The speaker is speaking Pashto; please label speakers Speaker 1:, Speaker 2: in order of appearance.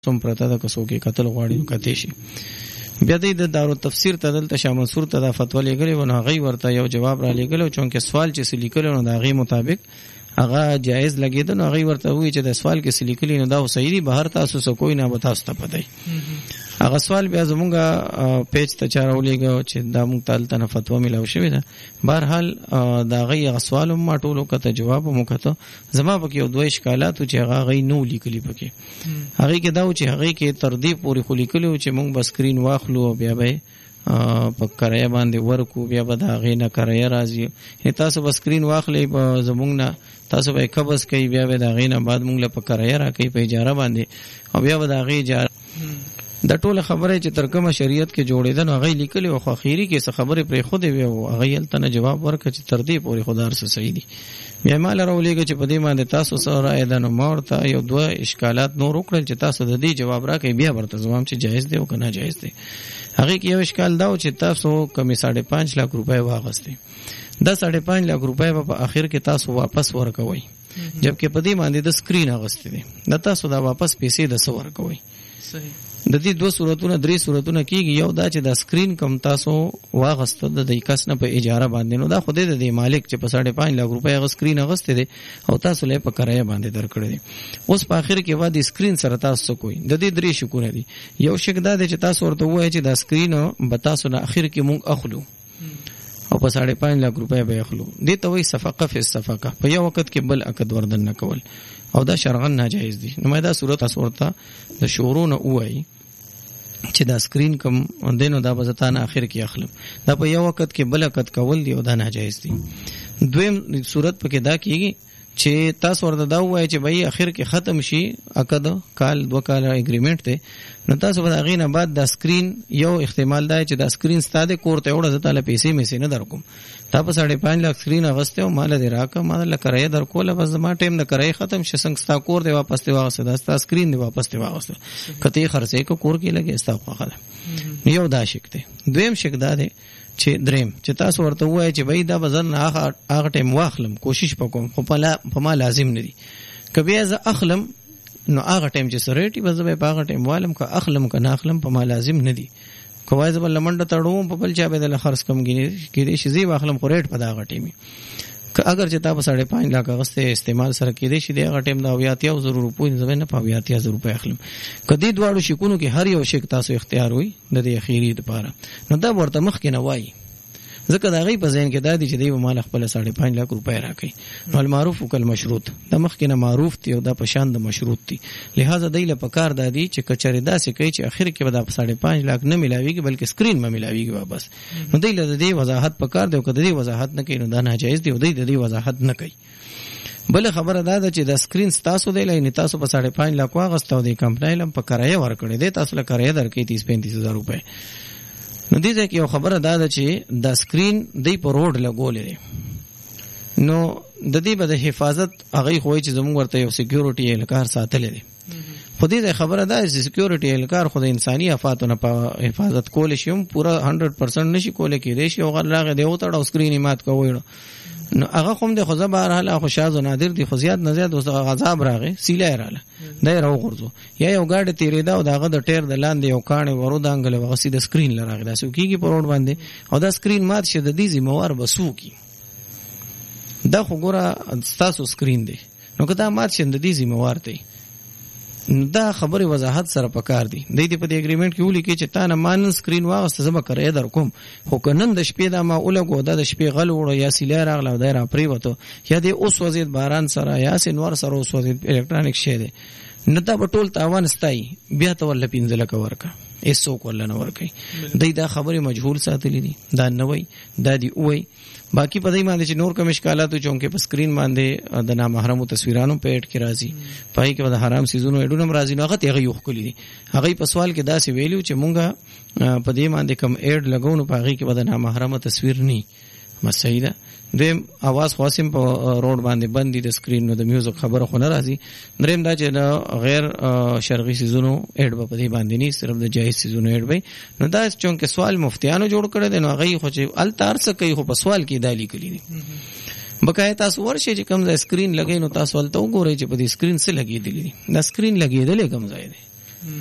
Speaker 1: سم پرته د کسو کې قتل غواړي کته شي. بیا د دارو تفسیر ته دلته شاه منصور ته د فتوا لګلې ونه غي ورته یو جواب را لګلو چونکه سوال چې سلیکل نو د غي مطابق هغه جایز لګیدل نو غي ورته وی چې د سوال کې سلیکل نه دا صحیح دی بهر تاسو سو کوئی نه بتا ست پدای. هغه سوال بیا زمونږه پیج ته چارولېګو چې دا مونږ تل ته فتوا ملاو شوې ده. بهرحال دا غي سوال ما ټولو کته جواب مو کته زما پکې یو دوه اشکالات چې هغه غي نو لیکلي پکې هغه کې دا چې هغه کې تردید پوری خو لیکلو چې مونږ بس سکرین واخلو بیا به په کرایه باندې ورکو بیا به دا غي نه کرایه راځي تاسو بس سکرین واخلې په زمونږ نه تاسو به قبض کوي بیا به دا غي نه بعد مونږ له په کرایه راکې په اجاره باندې او بیا به دا غي اجاره د ټوله خبره چې ترکمه شریعت کې جوړېده نو هغه لیکلي او اخیری کې څه خبره پرې خو دی او هغه تل جواب ورکړ چې تر دې پورې خدار سره صحیح دي. بیا مال راولېږي چې په دې باندې تاسو سره اېدنه مورته یو دوه اشکالات نور وکړل چې تاسو د دې جواب راکې بیا ورته ځواب چې جایز دی او که نه جایز دی. هغه کې یو اشکال دا چې تاسو کمی 5.5 لک روپۍ واغستې دا 5.5 لک روپۍ په اخر کې تاسو واپس ورکوي جبکې په دې باندې د سکرین اغستې دي دا تاسو دا واپس پیسې د څو ورکوي. د دې دوه صورتونه درې صورتونه کېږي. یو دا چې د سکرین کم تاسو واغسته د کس نه په اجاره باندې نو دا خو د مالک چې په 5.5 لک روپۍ هغه سکرین اغستې دي او تاسو له په کرایه باندې درکړی دي. اوس په اخر کې وادي سکرین سره تاسو کوی د دې درې شکونه دي. یو شک دا دی چې تاسو ورته وایي چې دا سکرین به تاسو نه اخر کې مونږ اخلو او په 5.5 لک روپۍ به اخلو. دې ته وایي صفقه فی الصفقه په یو وخت کې بل عقد وردن نه کول او دا شرعاً ناجایز دي. نو دا صورت اسورته د شورونه وایي چې دا سکرین کم دینو دا بزتان اخر کې اخلم دا په یو وخت کې بل عقد کول دی او دا ناجایز دي. دویم صورت پکې دا کیږي چې تاسو ورته دا وایي چې بھائی اخر کې ختم شي عقد کال 2 کال اګریمنت ته نو تاسو به غینه بعد دا سکرین یو احتمال دی چې دا سکرین ستاده کوړته وړه زتاله پیسې مې سینه درکوم تا په 5.5 لک سکرین اغسته او مال دې راکا مال له کرایه درکول بس ما ټیم نه کرایه ختم شې څنګه ستا کور دی واپس دی واغسته دا ستا سکرین دی واپس دی واغسته کته خرڅې کو کور کې لګي ستا خو خاله یو دا شک دی. دویم شک دا دی چې دریم چې تاسو ورته وایي چې بھائی دا وزن هغه ټیم واخلم کوشش وکوم خو په ما لازم نه دي کبي از اخلم نو هغه ټیم چې سریټي بس به هغه ټیم والم که اخلم که نه اخلم په ما لازم نه دي کوای زبل لمنډه تړوم په بل چا به د خرڅ کم کې شي زی واخلم خو ریټ په دا غټیمي که اگر چې تاسو 5.5 لک غسته استعمال سره کې دي شي د هغه ټیم دا 80,000 روپۍ زبنه په 80,000 روپۍ اخلم کدی دواړو شکونو کې هر یو شک تاسو اختیار وي د دې اخیری لپاره نو دا ورته مخ کې نه وایي ځکه دا غي په ذهن کې دا دي چې دی مال خپل 5.5 لک روپۍ راکړي نو المعروف وکل مشروط دا مخ کې نه معروف دی او دا په شان د مشروط دی. لہذا دی له پکار دادی چې کچره داسې کوي چې اخر کې به دا 5.5 لک نه ملاويږي بلکې سکرین ما ملاويږي واپس نو دی له دې وضاحت پکار دی او کله دې وضاحت نه کوي نو دا ناجایز دی او دی د دې وضاحت نه کوي. بل خبره دا ده چې د سکرین تاسو دی لای تاسو په 5.5 لک واغستو دی کمپنۍ لم په کرایه ورکړي دی تاسو له کرایه درکې 30-35,000 روپۍ نو دې ځکه یو خبره دا ده چې د سکرین دی په روډ لګولې نو د دې به د حفاظت هغه خوې چې زموږ ورته یو سکیورټي الکار ساتلې دي خو دې خبره ده چې سکیورټي الکار خو د انساني افاتونو په حفاظت کول شي هم پورا 100% نشي کولای کېدای شي او غلاغه دی او تړو سکرین مات کوي نو هغه کوم د خو زبر حاله خو شاذ و نادر دي خو زیات نه زیات اوس غضب راغی سیله رااله دا راو غرزو یا یو گاډي تیرې دا او داغه د ټیر د لاندې یو کانه ورو دانګله وغسی د سکرین لراغی دا سو کیږي په روډ باندې او دا سکرین مات شه د دې ذمہوار بسو کی دا خو ګوره تاسو سکرین دی نو کدا مات شه د دې ذمہوار دی دا خبره وضاحت سره پکار دی د دې په دې اګریمنت کې ولي کې چې تا نه مان سکرین واغسته زما کرے در کوم خو کنن د شپې دا ما اولګو د شپې غل وړو یا سیلې راغله د را پریوته یا د اوس وزید باران سره یا سنور سره اوس وزید الکترونیک شی دی نو دا ټول تاوان استای بیا ته ول پینځل کا ورکا ایسو کول نه ورکي دا خبره مجهول ساتلې دي دا نه وای دا دی وای باقی په دې باندې چې نور کوم اشکالات چونکه په سکرین باندې د نامحرمو تصویرانو په اډ کې راځي پای کې د حرام سيزونو اډونم راځي نو هغه ته یو خولي دي هغه په سوال کې داسې ویلو چې مونږه په دې باندې کوم اډ لګونو په هغه کې د نامحرمه تصویر نه مسیده دیم आवाज خاصم په روډ باندې بندي د سکرین نو د میوزیک خبره خو نه راځي. دریم دا چې غیر شرعي سيزونو اډ په دې باندې نه صرف د جایز سيزونو اډ وي نو دا چونکه سوال مفتیانو جوړ کړی دی نو هغه خو چې التار څه کوي خو په سوال کې دالی کړی دي بقای تاسو ورشي چې کوم ځای سکرین لګی نو تاسو ولته وګورئ چې په دې سکرین څه لګیدلی دي دا سکرین لګیدلې کوم ځای دی